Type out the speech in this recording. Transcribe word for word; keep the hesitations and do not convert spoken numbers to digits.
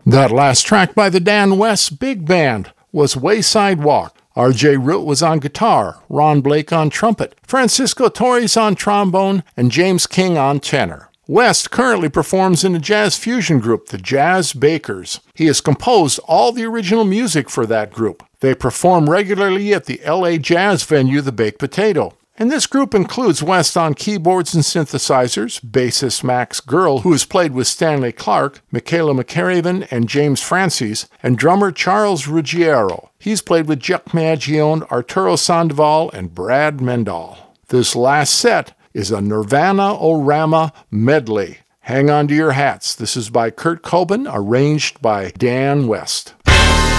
That last track by the Dan West Big Band was Wayside Walk. R J Root was on guitar, Ron Blake on trumpet, Francisco Torres on trombone, and James King on tenor. West currently performs in a jazz fusion group, the Jazz Bakers. He has composed all the original music for that group. They perform regularly at the L A jazz venue, the Baked Potato. And this group includes West on keyboards and synthesizers, bassist Max Girl, who has played with Stanley Clarke, Michaela McCaraven, and James Francis, and drummer Charles Ruggiero. He's played with Chuck Mangione, Arturo Sandoval, and Brad Mendel. This last set is a Nirvana-O-Rama medley. Hang on to your hats. This is by Kurt Cobain, arranged by Dan West.